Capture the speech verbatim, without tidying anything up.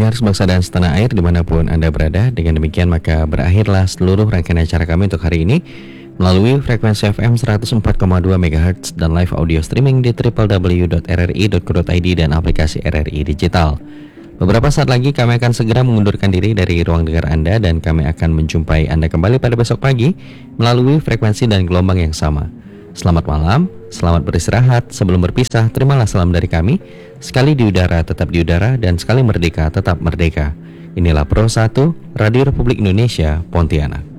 pendengar sebangsa dan setanah air dimanapun Anda berada. Dengan demikian maka berakhirlah seluruh rangkaian acara kami untuk hari ini melalui frekuensi F M seratus empat koma dua megahertz dan live audio streaming di w w w dot r r i dot co dot i d dan aplikasi R R I Digital. Beberapa saat lagi kami akan segera mengundurkan diri dari ruang dengar Anda dan kami akan menjumpai Anda kembali pada besok pagi melalui frekuensi dan gelombang yang sama. Selamat malam, selamat beristirahat. Sebelum berpisah, terimalah salam dari kami. Sekali di udara, tetap di udara, dan sekali merdeka, tetap merdeka. Inilah Pro satu, Radio Republik Indonesia, Pontianak.